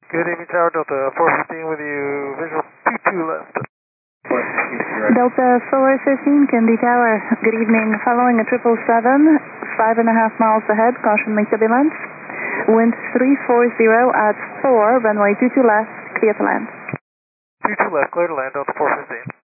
Good evening, Tower Delta 415 with you, visual 22 left. Delta 415, Kennedy Tower. Good evening. Following a 777, 5.5 miles ahead, caution link turbulence. Wind 340 at 4, runway 22 left, clear to land. 22 left, clear to land, Delta 415.